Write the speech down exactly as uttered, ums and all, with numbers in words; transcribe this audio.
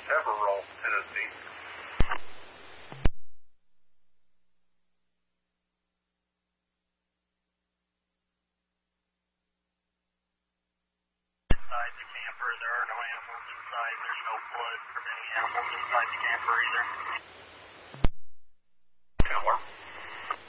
Several, Tennessee. Inside the camper, there are no animals inside. There's no blood from any animals inside the camper either. Ten more.